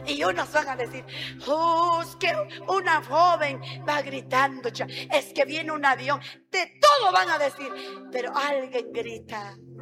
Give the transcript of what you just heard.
Y unos van a decir, oh, es que una joven va gritando, es que viene un avión. De todo van a decir, pero alguien grita.